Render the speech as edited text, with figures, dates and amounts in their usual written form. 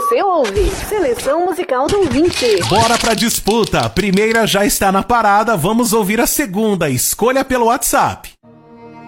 Você ouve Seleção Musical do Ouvinte. Bora pra disputa. A primeira já está na parada, vamos ouvir a segunda. Escolha pelo WhatsApp.